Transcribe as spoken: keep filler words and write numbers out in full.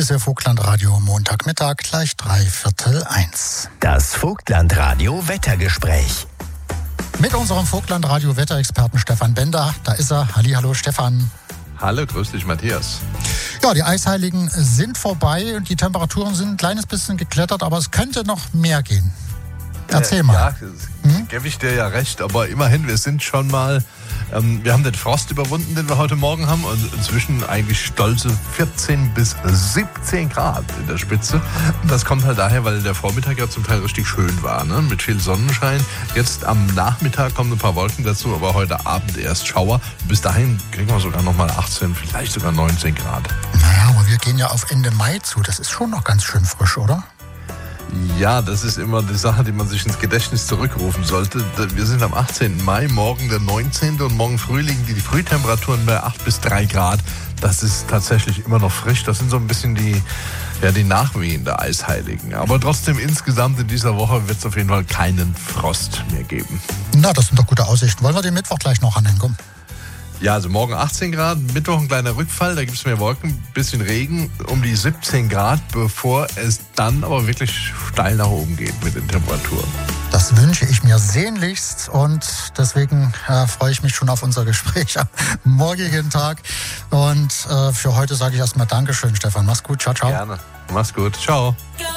ist Ihr Vogtlandradio, Montagmittag, gleich drei Viertel eins. Das Vogtlandradio Wettergespräch. Mit unserem Vogtlandradio Wetterexperten Stefan Bender. Da ist er. Hallihallo Stefan. Hallo, grüß dich Matthias. Ja, die Eisheiligen sind vorbei und die Temperaturen sind ein kleines bisschen geklettert, aber es könnte noch mehr gehen. Erzähl äh, mal. Ja, Hm? gebe ich dir ja recht, aber immerhin, wir sind schon mal, ähm, wir haben den Frost überwunden, den wir heute Morgen haben, und inzwischen eigentlich stolze vierzehn bis siebzehn Grad in der Spitze. Das kommt halt daher, weil der Vormittag ja zum Teil richtig schön war, ne? Mit viel Sonnenschein. Jetzt am Nachmittag kommen ein paar Wolken dazu, aber heute Abend erst Schauer. Bis dahin kriegen wir sogar noch mal achtzehn, vielleicht sogar neunzehn Grad. Naja, aber wir gehen ja auf Ende Mai zu. Das ist schon noch ganz schön frisch, oder? Ja, das ist immer die Sache, die man sich ins Gedächtnis zurückrufen sollte. Wir sind am achtzehnten Mai, morgen der neunzehnte und morgen früh liegen die Frühtemperaturen bei acht bis drei Grad. Das ist tatsächlich immer noch frisch. Das sind so ein bisschen die, ja, die Nachwehen der Eisheiligen. Aber trotzdem insgesamt in dieser Woche wird es auf jeden Fall keinen Frost mehr geben. Na, das sind doch gute Aussichten. Wollen wir den Mittwoch gleich noch anhängen? Komm. Ja, also morgen achtzehn Grad, Mittwoch ein kleiner Rückfall, da gibt es mehr Wolken, bisschen Regen, um die siebzehn Grad, bevor es dann aber wirklich steil nach oben geht mit den Temperaturen. Das wünsche ich mir sehnlichst und deswegen äh, freue ich mich schon auf unser Gespräch am morgigen Tag. Und äh, für heute sage ich erstmal Dankeschön, Stefan. Mach's gut, ciao, ciao. Gerne. Mach's gut. Ciao.